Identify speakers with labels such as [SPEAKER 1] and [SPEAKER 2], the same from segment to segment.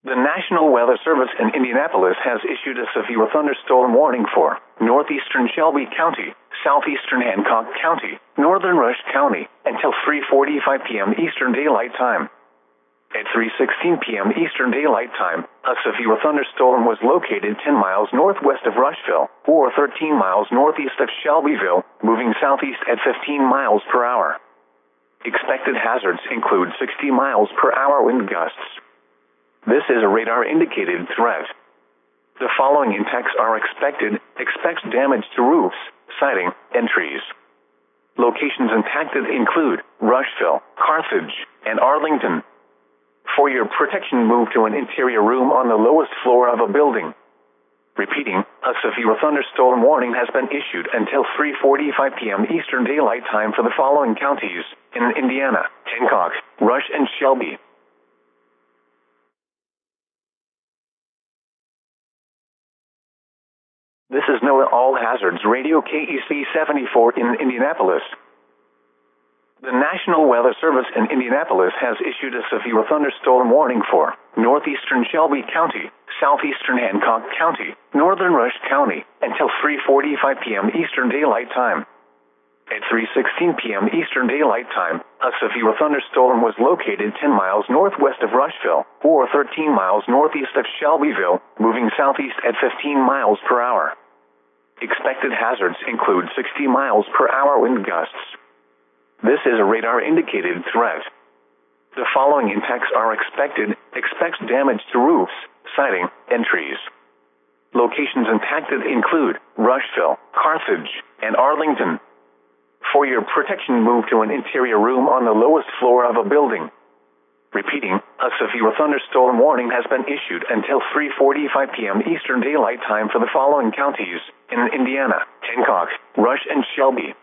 [SPEAKER 1] The National Weather Service in Indianapolis has issued a severe thunderstorm warning for northeastern Shelby County, southeastern Hancock County, northern Rush County, until 3:45 p.m. Eastern Daylight Time. At 3:16 p.m. Eastern Daylight Time, a severe thunderstorm was located 10 miles northwest of Rushville, or 13 miles northeast of Shelbyville, moving southeast at 15 miles per hour. Expected hazards include 60 miles per hour wind gusts. This is a radar-indicated threat. The following impacts are expected. Expect damage to roofs, siding, and trees. Locations impacted include Rushville, Carthage, and Arlington. For your protection, move to an interior room on the lowest floor of a building. Repeating, a severe thunderstorm warning has been issued until 3:45 p.m. Eastern Daylight Time for the following counties in Indiana: Hancock, Rush, and Shelby. This is NOAA All Hazards Radio KEC 74 in Indianapolis. The National Weather Service in Indianapolis has issued a severe thunderstorm warning for northeastern Shelby County, southeastern Hancock County, northern Rush County, until 3:45 p.m. Eastern Daylight Time. At 3:16 p.m. Eastern Daylight Time, a severe thunderstorm was located 10 miles northwest of Rushville, or 13 miles northeast of Shelbyville, moving southeast at 15 miles per hour. Expected hazards include 60 miles per hour wind gusts. This is a radar-indicated threat. The following impacts are expected. Expect damage to roofs, siding, and trees. Locations impacted include Rushville, Carthage, and Arlington. For your protection, move to an interior room on the lowest floor of a building. Repeating, a severe thunderstorm warning has been issued until 3:45 p.m. Eastern Daylight Time for the following counties in Indiana: Hancock, Rush, and Shelby.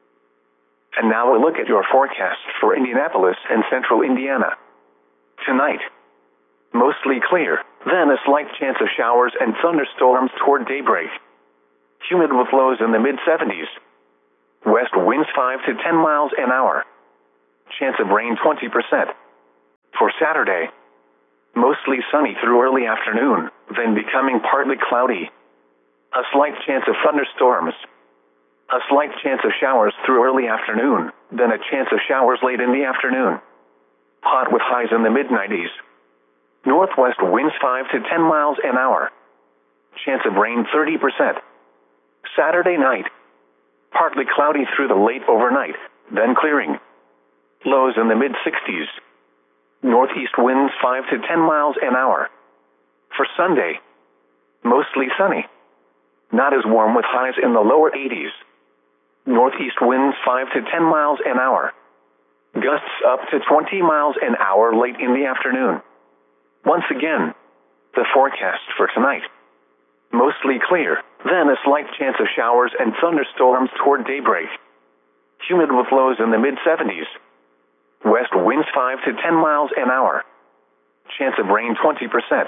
[SPEAKER 1] And now a look at your forecast for Indianapolis and central Indiana. Tonight, mostly clear, then a slight chance of showers and thunderstorms toward daybreak. Humid with lows in the mid-70s. West winds 5 to 10 miles an hour. Chance of rain 20%. For Saturday, mostly sunny through early afternoon, then becoming partly cloudy. A slight chance of thunderstorms. A slight chance of showers through early afternoon, then a chance of showers late in the afternoon. Hot with highs in the mid-90s. Northwest winds 5 to 10 miles an hour. Chance of rain 30%. Saturday night, partly cloudy through the late overnight, then clearing. Lows in the mid-60s. Northeast winds 5 to 10 miles an hour. For Sunday, mostly sunny. Not as warm with highs in the lower 80s. Northeast winds 5 to 10 miles an hour. Gusts up to 20 miles an hour late in the afternoon. Once again, the forecast for tonight. Mostly clear, then a slight chance of showers and thunderstorms toward daybreak. Humid with lows in the mid-70s. West winds 5 to 10 miles an hour. Chance of rain 20%.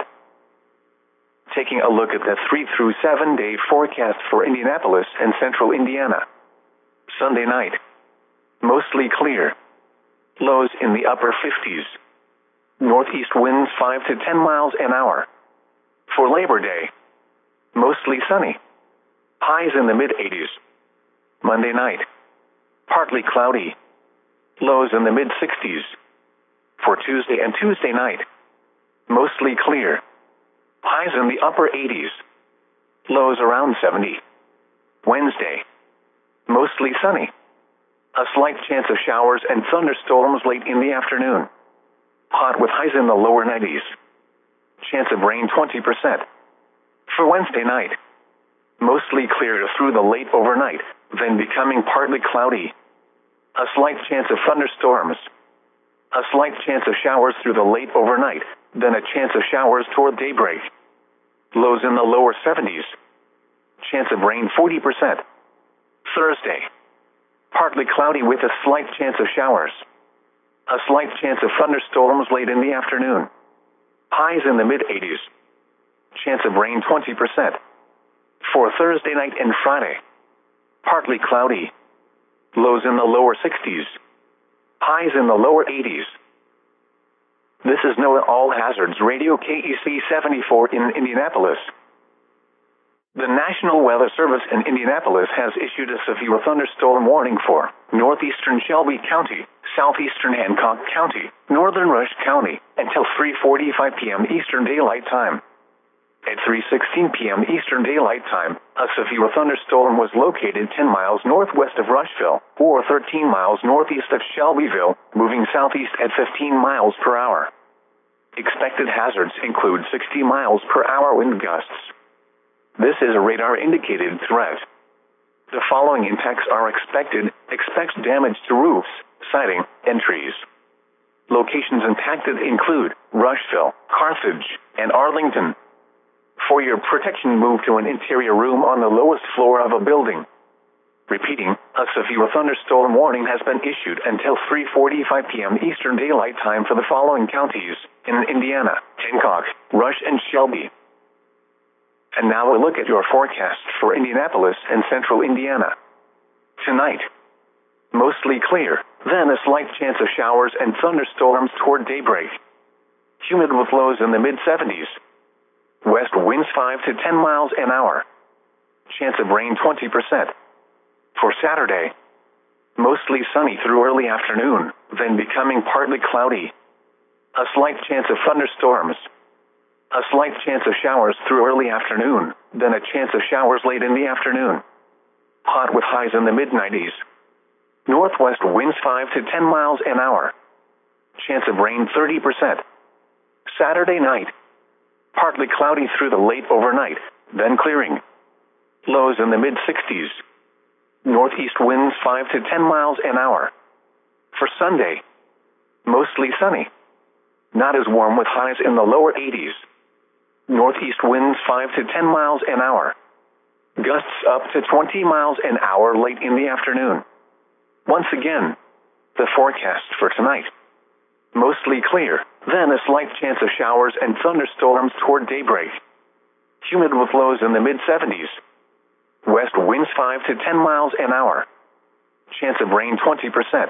[SPEAKER 1] Taking a look at the 3 through 7 day forecast for Indianapolis and central Indiana. Sunday night, mostly clear. Lows in the upper 50s. Northeast winds 5 to 10 miles an hour. For Labor Day, mostly sunny. Highs in the mid-80s. Monday night, partly cloudy. Lows in the mid-60s. For Tuesday and Tuesday night, mostly clear. Highs in the upper 80s. Lows around 70. Wednesday, mostly sunny. A slight chance of showers and thunderstorms late in the afternoon. Hot with highs in the lower 90s. Chance of rain 20%. For Wednesday night, mostly clear through the late overnight, then becoming partly cloudy. A slight chance of thunderstorms. A slight chance of showers through the late overnight, then a chance of showers toward daybreak. Lows in the lower 70s. Chance of rain 40%. Thursday, partly cloudy with a slight chance of showers. A slight chance of thunderstorms late in the afternoon. Highs in the mid-80s. Chance of rain 20%. For Thursday night and Friday, partly cloudy. Lows in the lower 60s. Highs in the lower 80s. This is NOAA All Hazards Radio KEC 74 in Indianapolis. The National Weather Service in Indianapolis has issued a severe thunderstorm warning for northeastern Shelby County, southeastern Hancock County, northern Rush County, until 3:45 p.m. Eastern Daylight Time. At 3:16 p.m. Eastern Daylight Time, a severe thunderstorm was located 10 miles northwest of Rushville, or 13 miles northeast of Shelbyville, moving southeast at 15 miles per hour. Expected hazards include 60 miles per hour wind gusts. This is a radar-indicated threat. The following impacts are expected. Expect damage to roofs, siding, and trees. Locations impacted include Rushville, Carthage, and Arlington. For your protection, move to an interior room on the lowest floor of a building. Repeating, a severe thunderstorm warning has been issued until 3:45 p.m. Eastern Daylight Time for the following counties in Indiana: Hancock, Rush, and Shelby. And now a look at your forecast for Indianapolis and central Indiana. Tonight, mostly clear, then a slight chance of showers and thunderstorms toward daybreak. Humid with lows in the mid-70s. West winds 5 to 10 miles an hour. Chance of rain 20%. For Saturday, mostly sunny through early afternoon, then becoming partly cloudy. A slight chance of thunderstorms. A slight chance of showers through early afternoon, then a chance of showers late in the afternoon. Hot with highs in the mid-90s. Northwest winds 5 to 10 miles an hour. Chance of rain 30%. Saturday night, partly cloudy through the late overnight, then clearing. Lows in the mid-60s. Northeast winds 5 to 10 miles an hour. For Sunday, mostly sunny. Not as warm with highs in the lower 80s. Northeast winds 5 to 10 miles an hour. Gusts up to 20 miles an hour late in the afternoon. Once again, the forecast for tonight. Mostly clear, then a slight chance of showers and thunderstorms toward daybreak. Humid with lows in the mid-70s. West winds 5 to 10 miles an hour. Chance of rain 20%.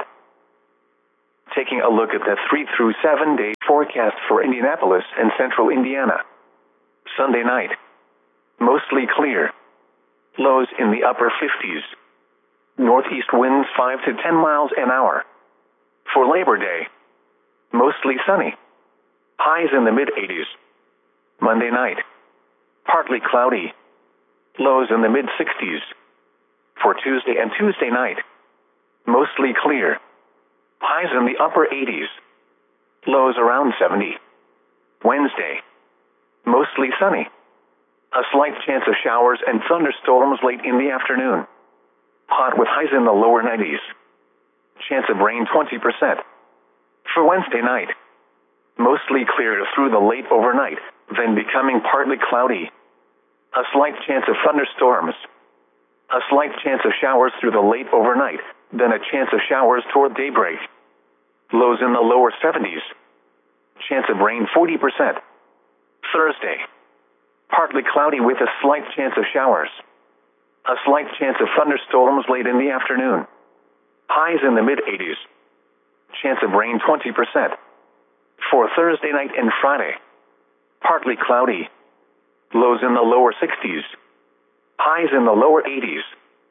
[SPEAKER 1] Taking a look at the 3 through 7 day forecast for Indianapolis and central Indiana. Sunday night, mostly clear. Lows in the upper 50s. Northeast winds 5 to 10 miles an hour. For Labor Day, mostly sunny. Highs in the mid-80s. Monday night, partly cloudy. Lows in the mid-60s. For Tuesday and Tuesday night, mostly clear. Highs in the upper 80s. Lows around 70. Wednesday, mostly sunny. A slight chance of showers and thunderstorms late in the afternoon. Hot with highs in the lower 90s. Chance of rain 20%. For Wednesday night, mostly clear through the late overnight, then becoming partly cloudy. A slight chance of thunderstorms. A slight chance of showers through the late overnight, then a chance of showers toward daybreak. Lows in the lower 70s. Chance of rain 40%. Thursday, partly cloudy with a slight chance of showers. A slight chance of thunderstorms late in the afternoon. Highs in the mid-80s. Chance of rain 20%. For Thursday night and Friday, partly cloudy. Lows in the lower 60s. Highs in the lower 80s.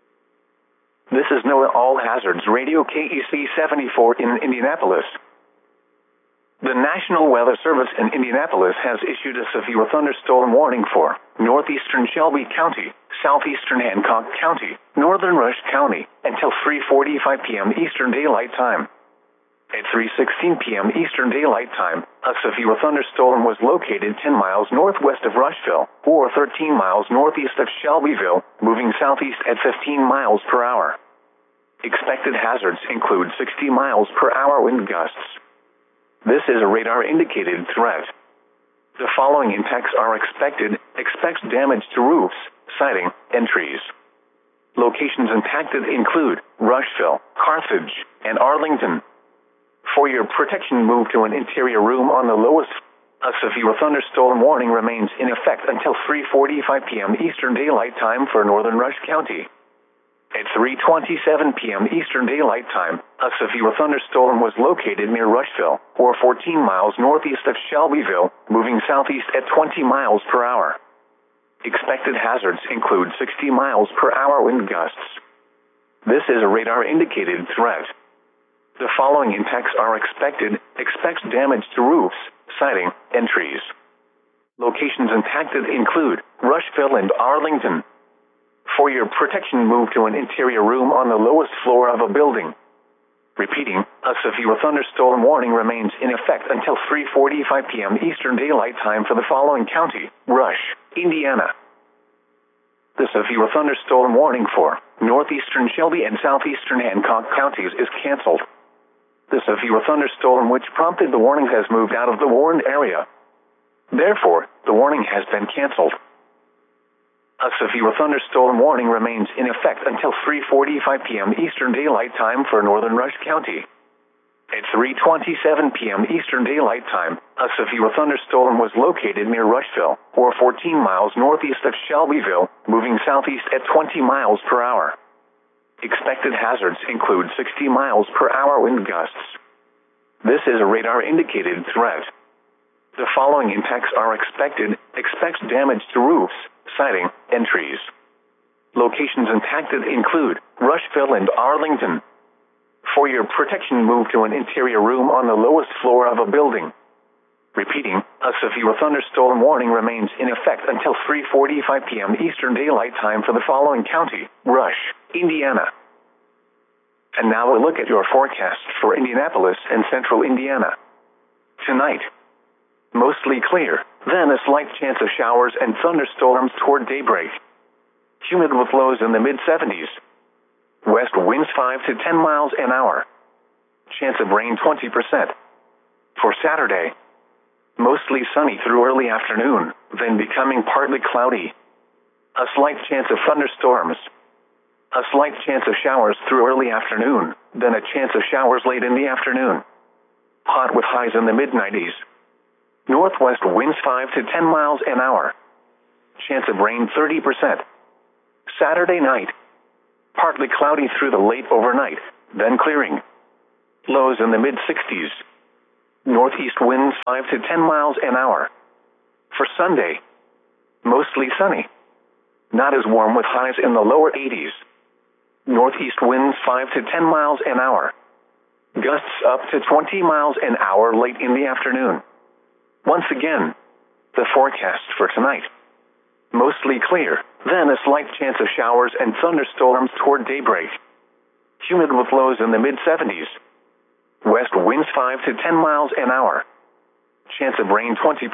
[SPEAKER 1] This is NOAA All Hazards Radio KEC 74 in Indianapolis. The National Weather Service in Indianapolis has issued a severe thunderstorm warning for northeastern Shelby County, southeastern Hancock County, northern Rush County, until 3:45 p.m. Eastern Daylight Time. At 3:16 p.m. Eastern Daylight Time, a severe thunderstorm was located 10 miles northwest of Rushville, or 13 miles northeast of Shelbyville, moving southeast at 15 miles per hour. Expected hazards include 60 miles per hour wind gusts. This is a radar-indicated threat. The following impacts are expected. Expect damage to roofs, siding, and trees. Locations impacted include Rushville, Carthage, and Arlington. For your protection, move to an interior room on the lowest. A severe thunderstorm warning remains in effect until 3:45 p.m. Eastern Daylight Time for northern Rush County. At 3:27 p.m. Eastern Daylight Time, a severe thunderstorm was located near Rushville, or 14 miles northeast of Shelbyville, moving southeast at 20 miles per hour. Expected hazards include 60 miles per hour wind gusts. This is a radar-indicated threat. The following impacts are expected. Expect damage to roofs, siding, and trees. Locations impacted include Rushville and Arlington. For your protection, move to an interior room on the lowest floor of a building. Repeating, a severe thunderstorm warning remains in effect until 3:45 p.m. Eastern Daylight Time for the following county: Rush, Indiana. The severe thunderstorm warning for northeastern Shelby and southeastern Hancock counties is canceled. The severe thunderstorm which prompted the warning has moved out of the warned area. Therefore, the warning has been canceled. A severe thunderstorm warning remains in effect until 3:45 p.m. Eastern Daylight Time for northern Rush County. At 3:27 p.m. Eastern Daylight Time, a severe thunderstorm was located near Rushville, or 14 miles northeast of Shelbyville, moving southeast at 20 miles per hour. Expected hazards include 60 miles per hour wind gusts. This is a radar-indicated threat. The following impacts are expected. Expect damage to roofs, siding, and trees. Locations impacted include Rushville and Arlington. For your protection, move to an interior room on the lowest floor of a building. Repeating, a severe thunderstorm warning remains in effect until 3:45 p.m. Eastern Daylight Time for the following county: Rush, Indiana. And now a look at your forecast for Indianapolis and central Indiana. Tonight, mostly clear, then a slight chance of showers and thunderstorms toward daybreak. Humid with lows in the mid-70s. West winds 5 to 10 miles an hour. Chance of rain 20%. For Saturday, mostly sunny through early afternoon, then becoming partly cloudy. A slight chance of thunderstorms. A slight chance of showers through early afternoon, then a chance of showers late in the afternoon. Hot with highs in the mid-90s. Northwest winds 5 to 10 miles an hour. Chance of rain 30%. Saturday night, partly cloudy through the late overnight, then clearing. Lows in the mid-60s. Northeast winds 5 to 10 miles an hour. For Sunday, mostly sunny. Not as warm with highs in the lower 80s. Northeast winds 5 to 10 miles an hour. Gusts up to 20 miles an hour late in the afternoon. Once again, the forecast for tonight. Mostly clear, then a slight chance of showers and thunderstorms toward daybreak. Humid with lows in the mid-70s. West winds 5 to 10 miles an hour. Chance of rain 20%.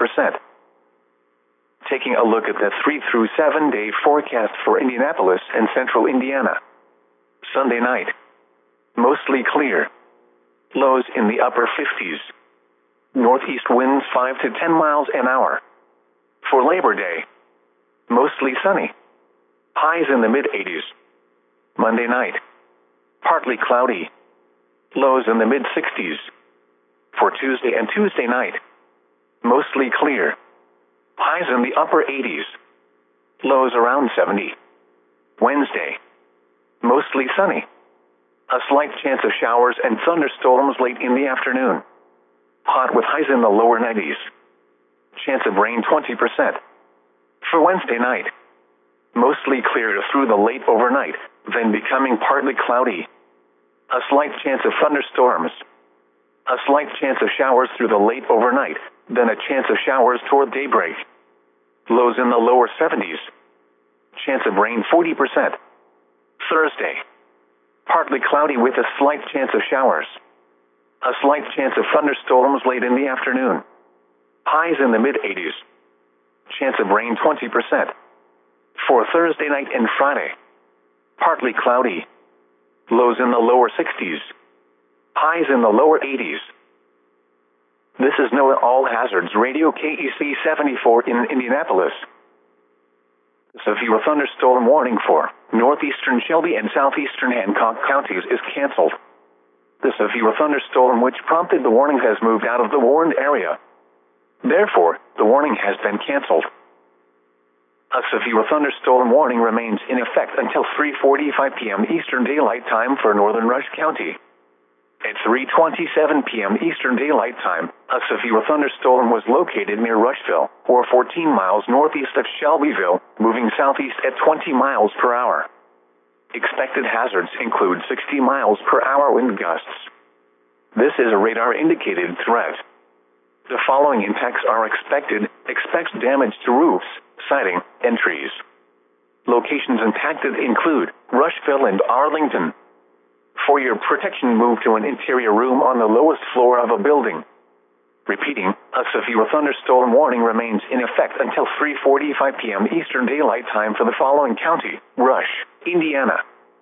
[SPEAKER 1] Taking a look at the 3 through 7 day forecast for Indianapolis and central Indiana. Sunday night, mostly clear. Lows in the upper 50s. Northeast winds 5 to 10 miles an hour. For Labor Day, mostly sunny. Highs in the mid-80s. Monday night, partly cloudy. Lows in the mid-60s. For Tuesday and Tuesday night, mostly clear. Highs in the upper 80s. Lows around 70. Wednesday, mostly sunny. A slight chance of showers and thunderstorms late in the afternoon. Hot with highs in the lower 90s. Chance of rain 20%. For Wednesday night, mostly clear through the late overnight, then becoming partly cloudy. A slight chance of thunderstorms. A slight chance of showers through the late overnight, then a chance of showers toward daybreak. Lows in the lower 70s. Chance of rain 40%. Thursday, partly cloudy with a slight chance of showers. A slight chance of thunderstorms late in the afternoon. Highs in the mid-80s. Chance of rain 20%. For Thursday night and Friday, partly cloudy. Lows in the lower 60s. Highs in the lower 80s. This is NOAA All Hazards Radio KEC 74 in Indianapolis. The severe thunderstorm warning for northeastern Shelby and southeastern Hancock counties is canceled. The severe thunderstorm which prompted the warning has moved out of the warned area. Therefore, the warning has been canceled. A severe thunderstorm warning remains in effect until 3:45 p.m. Eastern Daylight Time for northern Rush County. At 3:27 p.m. Eastern Daylight Time, a severe thunderstorm was located near Rushville, or 14 miles northeast of Shelbyville, moving southeast at 20 miles per hour. Expected hazards include 60 miles per hour wind gusts. This is a radar-indicated threat. The following impacts are expected. Expect damage to roofs, siding, and trees. Locations impacted include Rushville and Arlington. For your protection, move to an interior room on the lowest floor of a building. Repeating, a severe thunderstorm warning remains in effect until 3:45 p.m. Eastern Daylight Time for the following county: Rush, Indiana.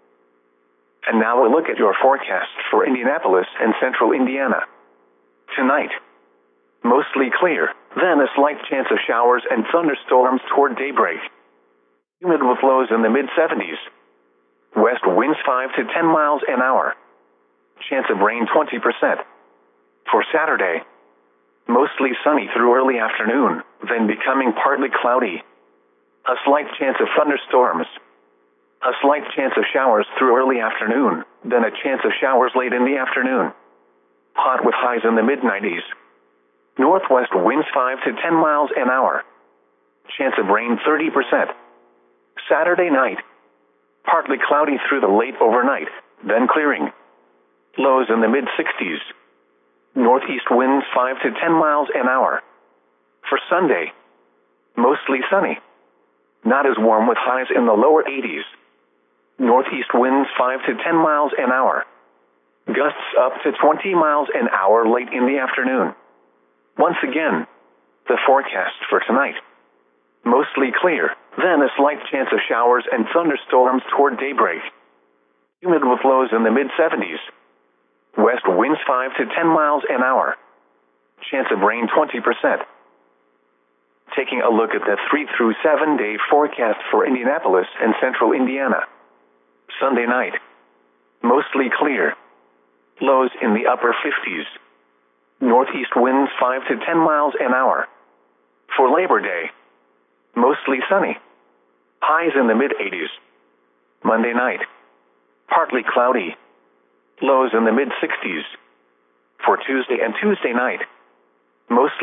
[SPEAKER 1] And now a look at your forecast for Indianapolis and central Indiana. Tonight, mostly clear, then a slight chance of showers and thunderstorms toward daybreak. Humid with lows in the mid-70s. West winds 5 to 10 miles an hour. Chance of rain 20%. For Saturday, mostly sunny through early afternoon, then becoming partly cloudy. A slight chance of thunderstorms. A slight chance of showers through early afternoon, then a chance of showers late in the afternoon. Hot with highs in the mid-90s. Northwest winds 5 to 10 miles an hour. Chance of rain 30%. Saturday night, partly cloudy through the late overnight, then clearing. Lows in the mid-60s. Northeast winds 5 to 10 miles an hour. For Sunday, mostly sunny. Not as warm with highs in the lower 80s. Northeast winds 5 to 10 miles an hour. Gusts up to 20 miles an hour late in the afternoon. Once again, the forecast for tonight. Mostly clear, then a slight chance of showers and thunderstorms toward daybreak. Humid with lows in the mid-70s. West winds 5 to 10 miles an hour. Chance of rain 20%. Taking a look at the 3 through 7 day forecast for Indianapolis and central Indiana. Sunday night, mostly clear. Lows in the upper 50s. Northeast winds 5 to 10 miles an hour. For Labor Day, mostly sunny. Highs in the mid-80s. Monday night, partly cloudy. Lows in the mid-60s. For Tuesday and Tuesday night, mostly